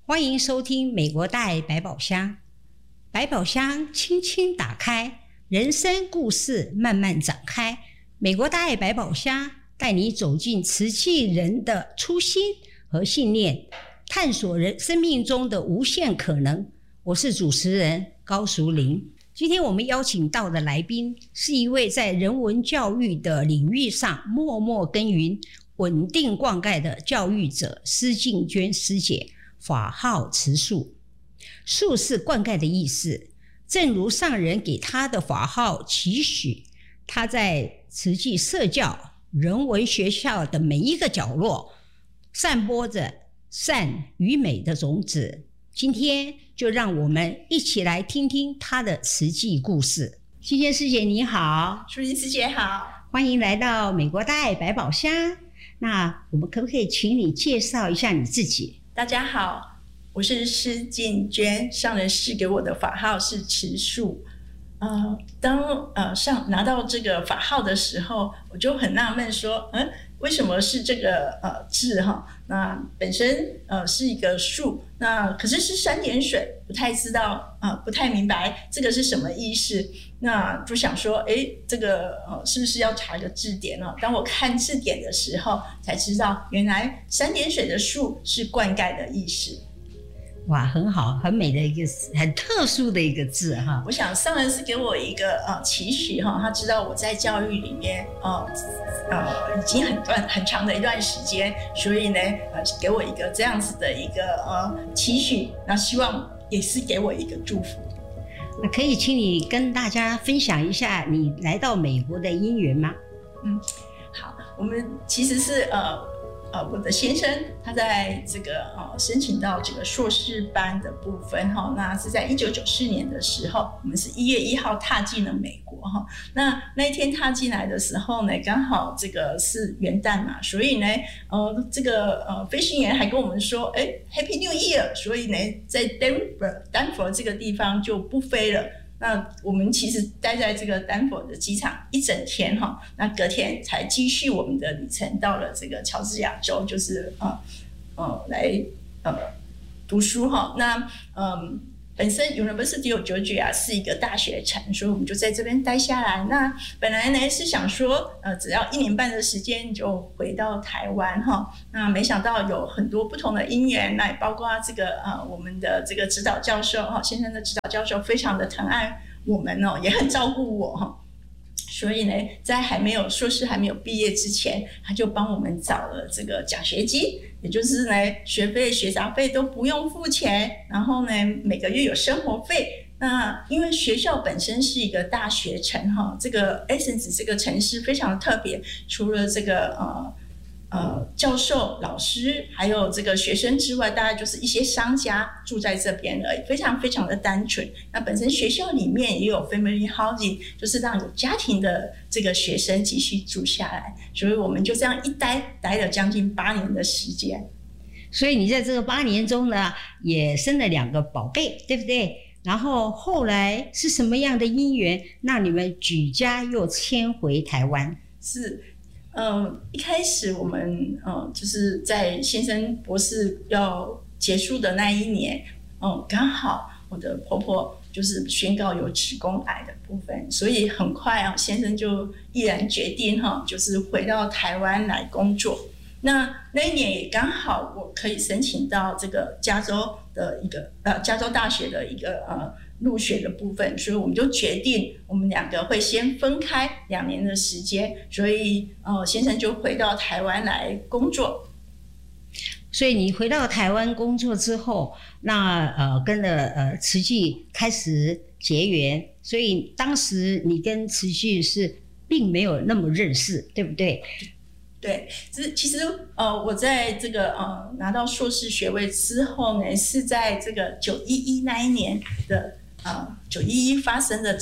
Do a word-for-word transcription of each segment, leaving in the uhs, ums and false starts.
欢迎收听美国大爱百宝箱。百宝箱轻轻打开，人生故事慢慢展开。美国大爱百宝箱带你走进慈济人的初心和信念，探索人生命中的无限可能。我是主持人高淑玲。今天我们邀请到的来宾是一位在人文教育的领域上默默耕耘、稳定灌溉的教育者施静娟师姐。法号慈树，树是灌溉的意思，正如上人给他的法号期许，他在慈济社教人文学校的每一个角落散播着善与美的种子。今天就让我们一起来听听他的慈济故事。静娟师姐你好。 淑玲师姐好， 欢迎来到美国大爱百宝箱。那我们可不可以请你介绍一下你自己？ 大家好，我是施静娟，上人赐给我的法号是慈树。呃，当呃上拿到这个法号的时候，我就很纳闷说，嗯，为什么是这个呃字哈？那本身呃是一个树，那可是是三点水，不太知道呃不太明白这个是什么意思。那就想说，哎，这个呃是不是要查一个字典呢？当我看字典的时候，才知道原来三点水的树是灌溉的意思。 哇，很好，很美的一个很特殊的一个字哈。 我想上人是给我一个呃期许哈，他知道我在教育里面呃呃已经很段很长的一段时间，所以呢呃给我一个这样子的一个呃期许，那希望也是给我一个祝福。 那可以请你跟大家分享一下你来到美国的因缘吗？ 嗯，好，我们其实是呃。呃，我的先生他在这个呃申请到这个硕士班的部分哈，那是在一九九四年的时候，我们是一月一号踏进了美国哈。那那一天踏进来的时候呢，刚好这个是元旦嘛，所以呢，呃，这个呃飞行员还跟我们说，哎 ，Happy New Year， 所以呢，在 Denver 丹佛这个地方就不飞了。那我们其实待在这个丹佛的机场一整天哈，那隔天才继续我们的旅程到了这个乔治亚州，就是呃呃来呃读书哈。那嗯本身 University of Georgia 是一个大学城，所以我们就在这边待下来。那本来呢是想说，呃，只要一年半的时间就回到台湾哈。那没想到有很多不同的因缘，那也包括这个呃我们的这个指导教授哈，先生的指导教授非常的疼爱我们哦，也很照顾我哈。所以呢，在还没有硕士还没有毕业之前，他就帮我们找了这个奖学金，也就是呢，学费、学杂费都不用付钱，然后呢，每个月有生活费。那因为学校本身是一个大学城哈，这个 Essence 这个城市非常特别，除了这个呃。呃，教授、老师还有这个学生之外，大概就是一些商家住在这边而已，非常非常的单纯。那本身学校里面也有 family housing， 就是让有家庭的这个学生继续住下来，所以我们就这样一待待了将近八年的时间。 所以你在这个八年中呢，也生了两个宝贝，对不对？然后后来是什么样的因缘，让你们举家又迁回台湾？ 是。嗯，一开始我们嗯就是在先生博士要结束的那一年，嗯，刚好我的婆婆就是宣告有子宫癌的部分，所以很快啊，先生就毅然决定哈，就是回到台湾来工作。那那一年也刚好我可以申请到这个加州的一个呃加州大学的一个呃。入学的部分，所以我们就决定我们两个会先分开两年的时间，所以呃先生就回到台湾来工作。 所以你回到台湾工作之后，那呃跟了呃慈济开始结缘，所以当时你跟慈济是并没有那么认识，对不对？ 对，其实呃，我在这个呃拿到硕士学位之后呢，是在这个九一一那一年的呃九一一发生的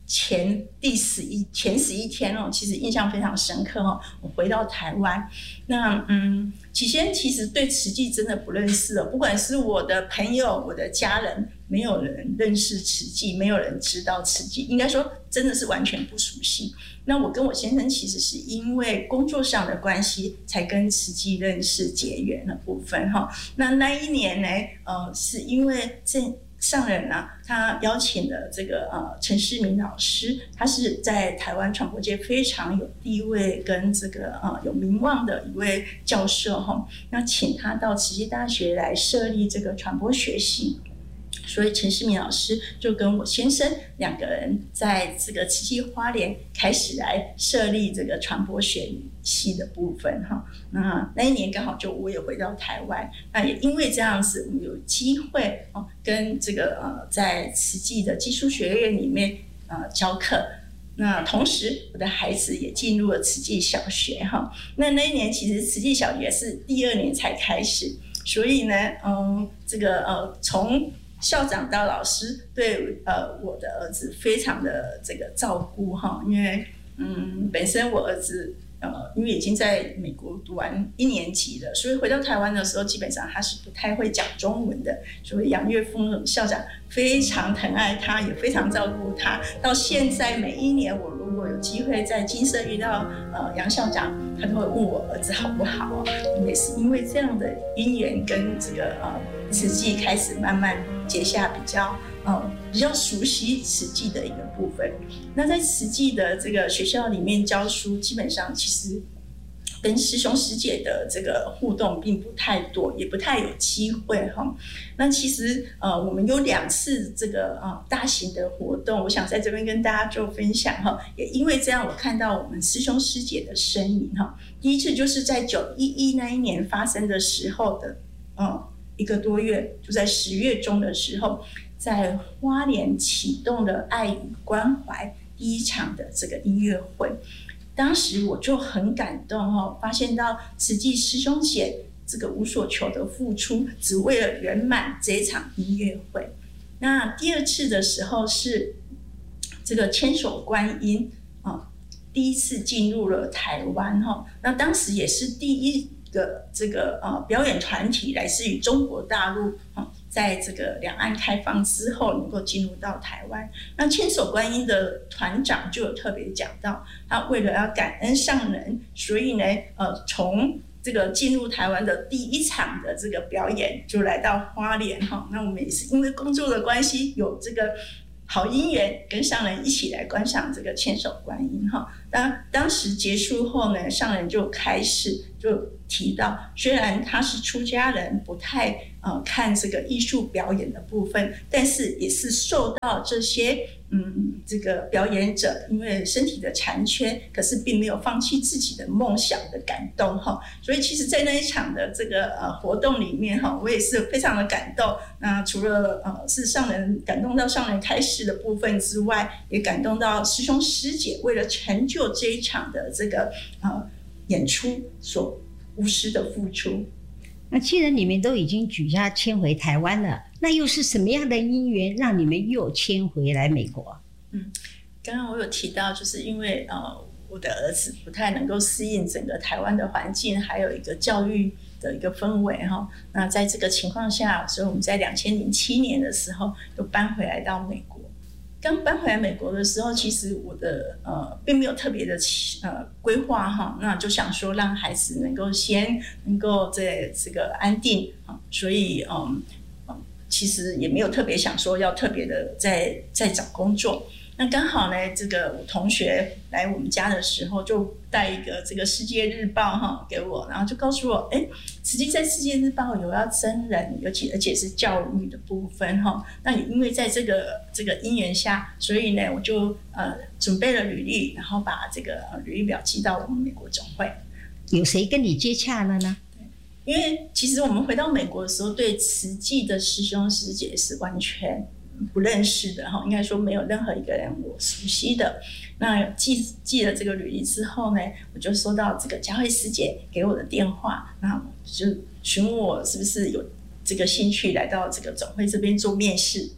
前第十一前十一天哦，其实印象非常深刻哦。我回到台湾，那嗯，起先其实对慈济真的不认识哦，不管是我的朋友、我的家人，没有人认识慈济，没有人知道慈济，应该说真的是完全不熟悉。那我跟我先生其实是因为工作上的关系，才跟慈济认识结缘的部分哈。那那一年呢，呃，是因为这。上人啊，他邀请了这个呃陈世明老师，他是在台湾传播界非常有地位跟这个呃有名望的一位教授哈。那请他到慈济大学来设立这个传播学系。所以陈世明老师就跟我先生两个人在这个慈济花莲开始来设立这个传播学系的部分哈。那那一年刚好就我也回到台湾，那也因为这样子，我们有机会哦跟这个呃在慈济的技术学院里面呃教课。那同时，我的孩子也进入了慈济小学哈。那那一年其实慈济小学是第二年才开始，所以呢，嗯，这个呃从校长到老师对呃我的儿子非常的这个照顾哈，因为嗯本身我儿子呃因为已经在美国读完一年级了，所以回到台湾的时候基本上他是不太会讲中文的，所以杨岳峰校长非常疼爱他，也非常照顾他。到现在每一年我如果有机会在金色遇到呃杨校长，他都会问我儿子好不好啊。也是因为这样的因缘跟这个呃慈济开始慢慢结下比较呃比较熟悉慈济的一个部分。那在慈济的这个学校里面教书，基本上其实跟师兄师姐的这个互动并不太多，也不太有机会哈。那其实呃我们有两次这个呃大型的活动，我想在这边跟大家做分享哈。也因为这样，我看到我们师兄师姐的身影哈。第一次就是在九一一那一年发生的时候的呃一个多月，就在十月中的时候，在花莲启动了爱与关怀第一场的这个音乐会。当时我就很感动哦，发现到慈济师兄姐这个无所求的付出，只为了圆满这一场音乐会。那第二次的时候是这个千手观音啊，第一次进入了台湾哈。那当时也是第一个这个呃表演团体来自于中国大陆啊。在这个两岸开放之后能够进入到台湾。那千手观音的团长就有特别讲到，他为了要感恩上人，所以呢呃从这个进入台湾的第一场的这个表演就来到花莲哈。那我们也是因为工作的关系，有这个好姻缘跟上人一起来观赏这个千手观音哈。当当时结束后呢，上人就开始就提到，虽然他是出家人，不太呃看这个艺术表演的部分，但是也是受到这些嗯这个表演者因为身体的残缺，可是并没有放弃自己的梦想的感动哈。所以其实在那一场的这个呃活动里面哈，我也是非常的感动。那除了呃是上人感动到上人开示的部分之外，也感动到师兄师姐为了成就这一场的这个呃演出所无私的付出。 那既然你们都已经举家迁回台湾了，那又是什么样的因缘让你们又迁回来美国？ 嗯，刚刚我有提到，就是因为呃我的儿子不太能够适应整个台湾的环境，还有一个教育的一个氛围哈。那在这个情况下，所以我们在两千零七年的时候又搬回来到美国。刚搬回来美国的时候，其实我的呃并没有特别的呃规划哈，那就想说让孩子能够先能够在这个安定啊，所以嗯其实也没有特别想说要特别的在在找工作。那刚好呢，这个我同学来我们家的时候，就带一个这个世界日报哈给我，然后就告诉我，哎，实际在世界日报有要征人，尤其而且是教育的部分哈。那也因为在这个这个因缘下，所以呢，我就呃准备了履历，然后把这个履历表寄到我们美国总会。 有谁跟你接洽了呢？ 因为其实我们回到美国的时候，对慈济的师兄师姐是完全不认识的哈，应该说没有任何一个人我熟悉的。那寄寄了这个履历之后呢，我就收到这个佳慧师姐给我的电话，那就询问我是不是有这个兴趣来到这个总会这边做面试。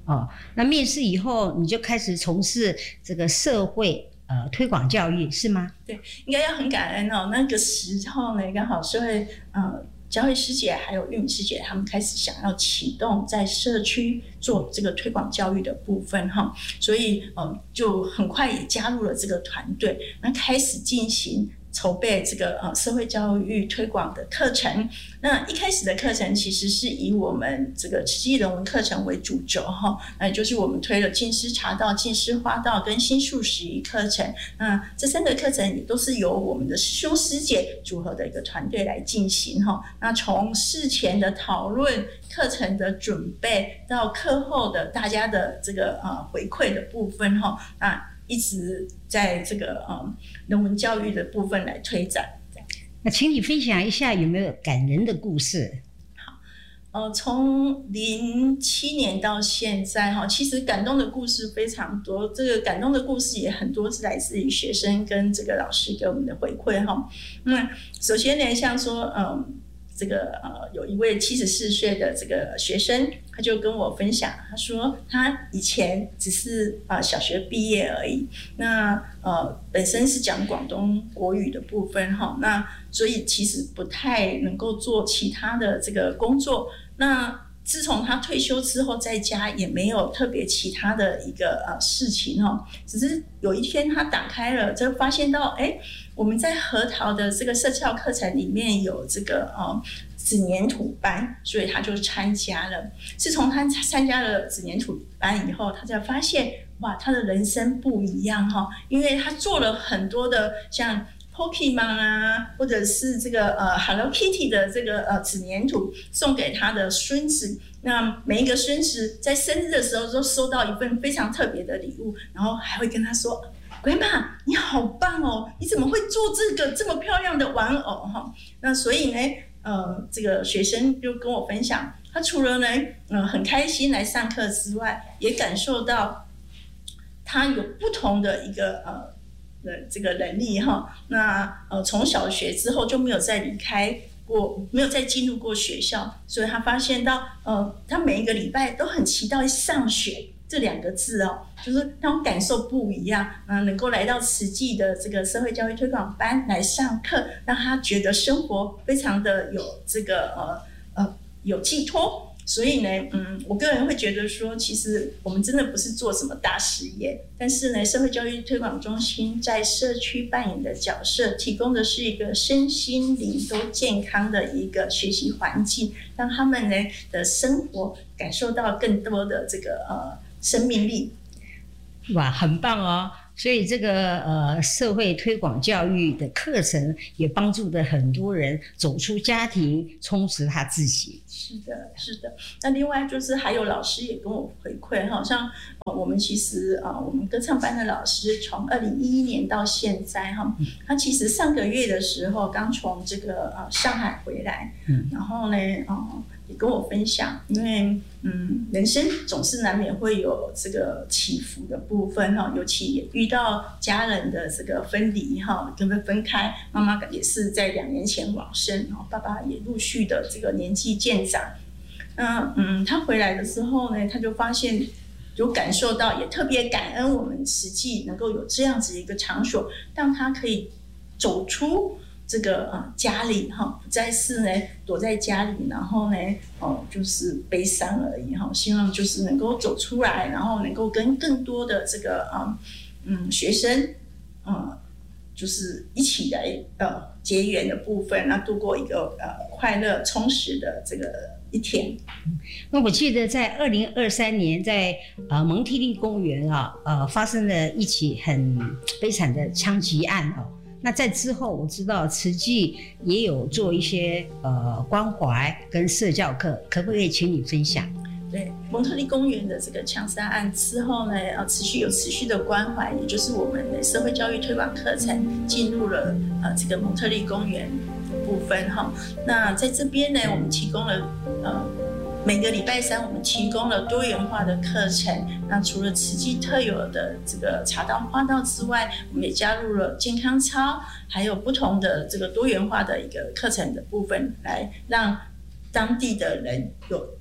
哦，那面试以后你就开始从事这个社会呃推广教育是吗？ 对，应该要很感恩哦。那个时候呢，刚好社会呃教会师姐还有玉米师姐，他们开始想要启动在社区做这个推广教育的部分哈，所以呃就很快也加入了这个团队，那开始进行筹备这个呃社会教育推广的课程。那一开始的课程其实是以我们这个慈济人文课程为主轴哈，那也就是我们推了净师茶道、净师花道跟新素食仪课程。那这三个课程也都是由我们的师兄师姐组合的一个团队来进行哈。那从事前的讨论、课程的准备到课后的大家的这个呃回馈的部分哈，那一直在这个呃人文教育的部分来推展。 那请你分享一下有没有感人的故事？ 好，呃，从零七年到现在哈，其实感动的故事非常多。这个感动的故事也很多是来自于学生跟这个老师给我们的回馈哈。那首先呢，像说嗯。这个呃，有一位七十四岁的这个学生，他就跟我分享，他说他以前只是呃小学毕业而已，那呃本身是讲广东国语的部分哈，那所以其实不太能够做其他的这个工作。那自从他退休之后，在家也没有特别其他的一个呃事情哈，只是有一天他打开了，就发现到哎。我们在核桃的这个社教课程里面有这个呃纸黏土班，所以他就参加了。自从他参加了纸黏土班以后，他才发现哇，他的人生不一样哈，因为他做了很多的像 Pokemon 啊，或者是这个呃 Hello Kitty 的这个呃纸黏土送给他的孙子。那每一个孙子在生日的时候都收到一份非常特别的礼物，然后还会跟他说。鬼妈，你好棒哦！你怎么会做这个这么漂亮的玩偶哈？那所以呢，呃，这个学生就跟我分享，他除了呢，呃，很开心来上课之外，也感受到他有不同的一个呃的这个能力哈。那呃，从小学之后就没有再离开过，没有再进入过学校，所以他发现到，呃，他每一个礼拜都很期待上学。这两个字哦，就是那种感受不一样，嗯，能够来到慈济的这个社会教育推广班来上课，让他觉得生活非常的有这个呃呃有寄托。所以呢，嗯，我个人会觉得说，其实我们真的不是做什么大事业，但是呢，社会教育推广中心在社区扮演的角色，提供的是一个身心灵都健康的一个学习环境，让他们呢的生活感受到更多的这个呃。生命力， 哇，很棒哦！所以这个呃社会推广教育的课程也帮助了很多人走出家庭，充实他自己。 是的，是的。那另外就是还有老师也跟我回馈，好像呃我们其实呃我们歌唱班的老师从二零一一年到现在哈，他其实上个月的时候刚从这个呃上海回来，嗯，然后呢，呃。也跟我分享，因为嗯，人生总是难免会有这个起伏的部分哈，尤其也遇到家人的这个分离哈，跟分分开，妈妈也是在两年前往生，然后爸爸也陆续的这个年纪渐长。那嗯，他回来的时候呢，他就发现有感受到，也特别感恩我们慈济能够有这样子一个场所，让他可以走出。这个呃家里哈，不再是呢躲在家里，然后呢哦就是悲伤而已哈。希望就是能够走出来，然后能够跟更多的这个嗯嗯学生嗯就是一起来呃结缘的部分，那度过一个呃快乐充实的这个一天。 那我记得在二零二三年在呃蒙特利公园啊呃发生了一起很悲惨的枪击案哦。那在之后，我知道慈济也有做一些呃关怀跟社教课，可不可以请你分享？ 对，蒙特利公园的这个枪杀案之后呢，呃，持续有持续的关怀，也就是我们的社会教育推广课程进入了呃这个蒙特利公园的部分哈。那在这边呢，我们提供了呃。每个礼拜三，我们提供了多元化的课程。那除了慈济特有的这个茶道、花道之外，我们也加入了健康操，还有不同的这个多元化的一个课程的部分，来让当地的人有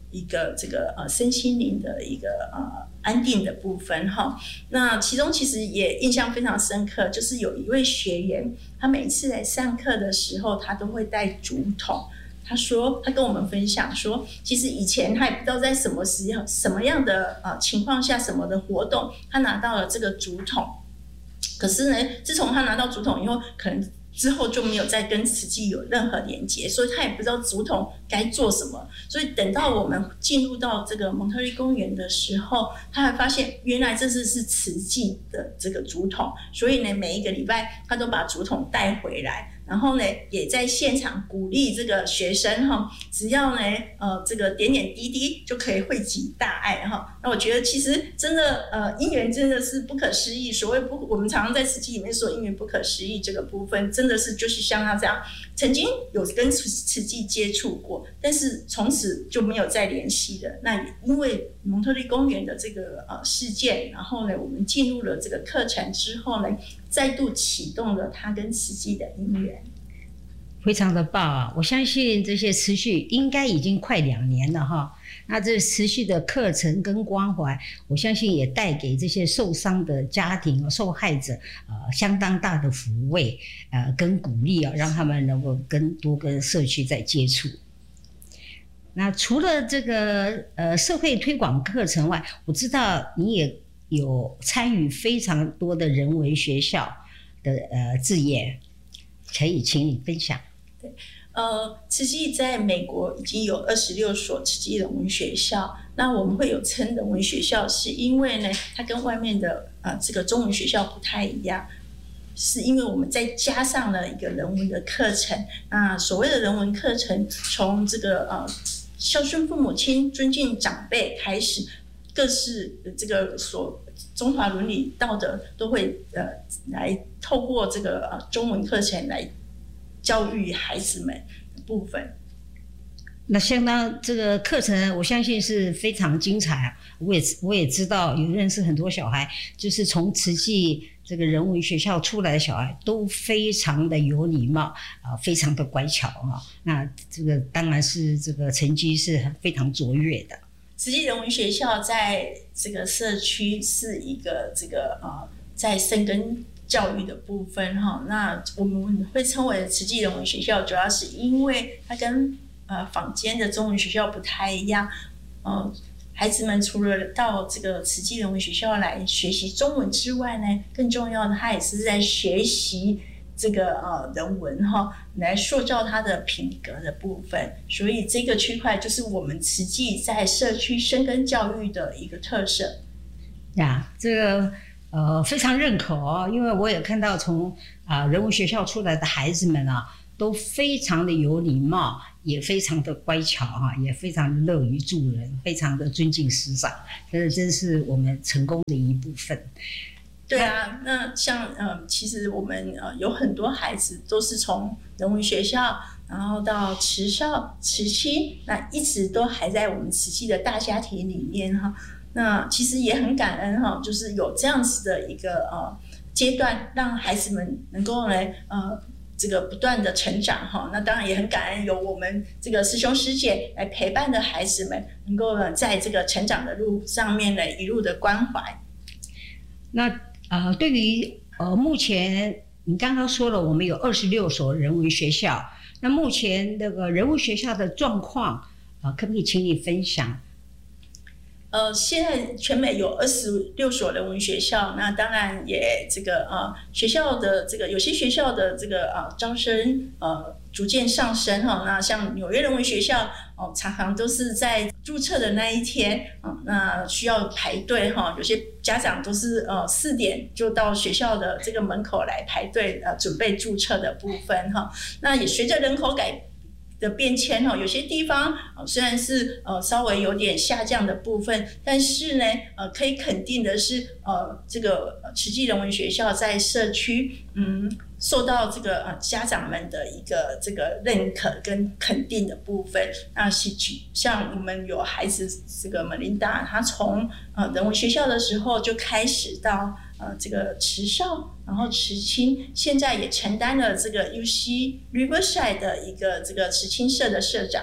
一个这个呃身心灵的一个呃安定的部分哈。那其中其实也印象非常深刻，就是有一位学员，他每一次来上课的时候，他都会带竹筒。他说，他跟我们分享说，其实以前他也不知道在什么时候、什么样的呃情况下、什么的活动，他拿到了这个竹筒。可是呢，自从他拿到竹筒以后，可能之后就没有再跟慈济有任何连结，所以他也不知道竹筒该做什么。所以等到我们进入到这个蒙特利公园的时候，他还发现原来这是是慈济的这个竹筒，所以呢，每一个礼拜他都把竹筒带回来。然后呢，也在现场鼓励这个学生哈，只要呢，呃，这个点点滴滴就可以汇集大爱哈。那我觉得其实真的，呃，因缘真的是不可思议。所谓不，我们常常在慈济里面说因缘不可思议这个部分，真的是就是像他这样，曾经有跟慈济接触过，但是从此就没有再联系了。那也因为蒙特利公园的这个呃事件，然后呢，我们进入了这个课程之后呢，再度启动了他跟慈济的因缘。 非常的棒啊！我相信这些持续应该已经快两年了哈。那这持续的课程跟关怀，我相信也带给这些受伤的家庭、受害者呃相当大的抚慰呃跟鼓励啊，让他们能够跟多跟社区在接触。那除了这个呃社会推广课程外，我知道你也有参与非常多的人文学校的呃志业，可以请你分享。 对，呃，慈济在美国已经有二十六所慈济人文学校。那我们会有称人文学校，是因为呢，它跟外面的呃这个中文学校不太一样，是因为我们再加上了一个人文的课程。那所谓的人文课程，从这个呃孝顺父母亲、尊敬长辈开始，各式这个所中华伦理道德都会呃来透过这个呃中文课程来教育孩子们的部分。 那相当这个课程，我相信是非常精彩啊！我也我也知道，有认识很多小孩，就是从慈济这个人文学校出来的小孩，都非常的有礼貌啊、呃，非常的乖巧啊。那这个当然是这个成绩是非常卓越的。 慈济人文学校在这个社区是一个这个呃，在深耕教育的部分哈。那我们会称为慈济人文学校，主要是因为它跟呃坊间的中文学校不太一样。呃，孩子们除了到这个慈济人文学校来学习中文之外呢，更重要的，他也是在学习这个呃人文哈，来塑造他的品格的部分。所以这个区块就是我们慈济在社区深耕教育的一个特色。 呀，这个呃非常认可哦，因为我也看到从啊、呃、人文学校出来的孩子们啊，都非常的有礼貌，也非常的乖巧哈、啊，也非常乐于助人，非常的尊敬师长，这真是我们成功的一部分。 对啊，那像呃，其实我们呃有很多孩子都是从人文学校，然后到慈少、慈青，那一直都还在我们慈济的大家庭里面哈。那其实也很感恩哈，就是有这样子的一个呃阶段，让孩子们能够来呃这个不断的成长哈。那当然也很感恩有我们这个师兄师姐来陪伴的孩子们，能够呢在这个成长的路上面呢一路的关怀。 那呃，对于呃目前你刚刚说了，我们有二十六所人文学校，那目前那个人文学校的状况，呃，可不可以请你分享？ 呃，现在全美有二十六所人文学校，那当然也这个呃学校的这个有些学校的这个呃招生呃逐渐上升哈。那像纽约人文学校哦、呃，常常都是在注册的那一天啊、呃，那需要排队哈。有些家长都是呃四点就到学校的这个门口来排队呃准备注册的部分哈。那也随着人口改的变迁哈，有些地方呃虽然是呃稍微有点下降的部分，但是呢呃可以肯定的是呃这个慈济人文学校在社区嗯受到这个呃家长们的一个这个认可跟肯定的部分。那是像我们有孩子这个 Melinda， 她从呃人文学校的时候就开始到呃这个慈少，然后慈青，现在也承担了这个 U C Riverside 的一个这个慈青社的社长。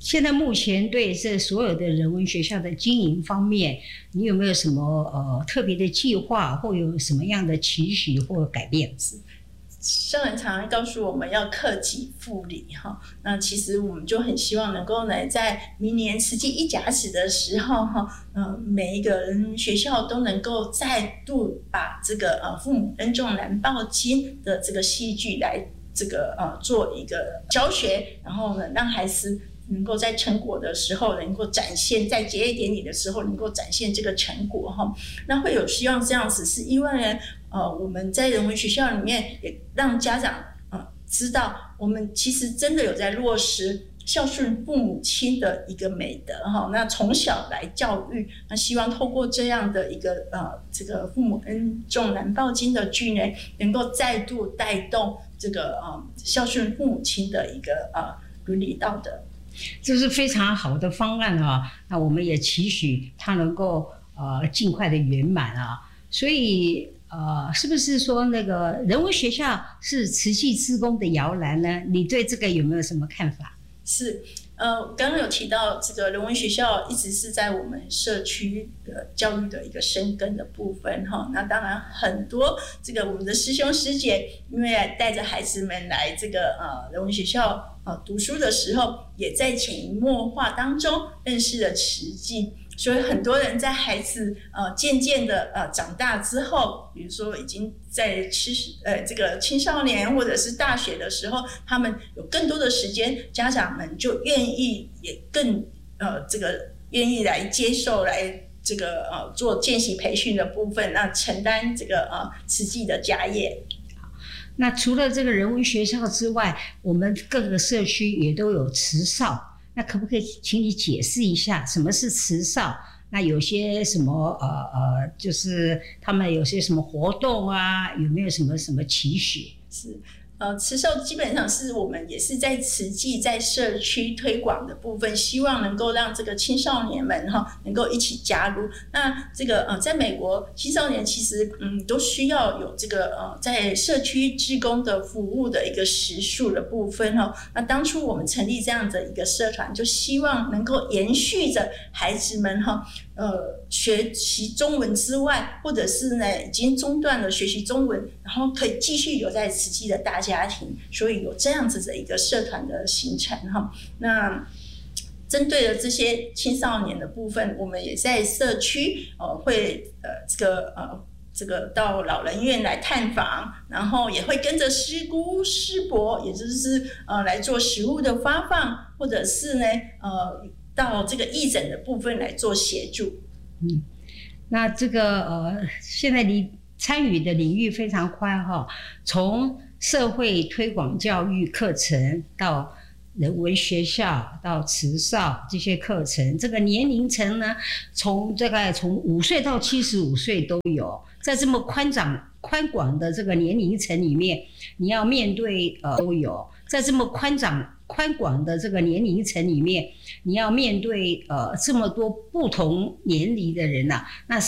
现在目前对这所有的人文学校的经营方面，你有没有什么呃特别的计划，或有什么样的期许或改变？ 上人常常告诉我们要克己复礼哈，那其实我们就很希望能够呢，在明年慈济一甲子的时候哈，呃，每一个人学校都能够再度把这个呃父母恩重难报经的这个戏剧来这个呃做一个教学，然后呢，让孩子能够在成果的时候能够展现，在结业典礼的时候能够展现这个成果哈。那会有希望这样子，是因为呢，呃，我们在人文学校里面也让家长呃知道，我们其实真的有在落实孝顺父母亲的一个美德哈。那从小来教育，那希望透过这样的一个呃这个父母恩重难报经的剧呢，能够再度带动这个呃孝顺父母亲的一个呃伦理道德。 这是非常好的方案啊！那我们也期许它能够呃尽快的圆满啊。所以呃，是不是说那个人文学校是慈济志工的摇篮呢？你对这个有没有什么看法？ 是，呃，刚刚有提到这个人文学校一直是在我们社区的教育的一个深耕的部分哈。那当然很多这个我们的师兄师姐，因为带着孩子们来这个呃人文学校呃读书的时候，也在潜移默化当中认识了慈济。所以很多人在孩子呃渐渐的呃长大之后，比如说已经在七十呃这个青少年或者是大学的时候，他们有更多的时间，家长们就愿意也更呃这个愿意来接受来这个呃做见习培训的部分，那承担这个呃慈济的家业。 那除了这个人文学校之外，我们各个社区也都有慈少。那可不可以请你解释一下什么是慈少？那有些什么呃呃，就是他们有些什么活动啊？有没有什么什么期许？ 是。呃，慈少基本上是我们也是在慈济在社区推广的部分，希望能够让这个青少年们哈能够一起加入。那这个呃，在美国青少年其实嗯都需要有这个呃在社区志工的服务的一个时数的部分哈。那当初我们成立这样的一个社团，就希望能够延续着孩子们哈。呃，学习中文之外，或者是呢已经中断了学习中文，然后可以继续留在慈济的大家庭，所以有这样子的一个社团的形成哈。那针对了这些青少年的部分，我们也在社区呃会呃这个呃这个到老人院来探访，然后也会跟着师姑师伯，也就是呃来做食物的发放，或者是呢呃。到这个义诊的部分来做协助。 嗯，那这个呃，现在你参与的领域非常宽哈，从社会推广教育课程到人文学校到慈少这些课程，这个年龄层呢，从大概从五岁到七十五岁都有，在这么宽广宽广的这个年龄层里面，你要面对呃都有，在这么宽广。宽广的这个年龄层里面，你要面对呃这么多不同年龄的人呐、啊，那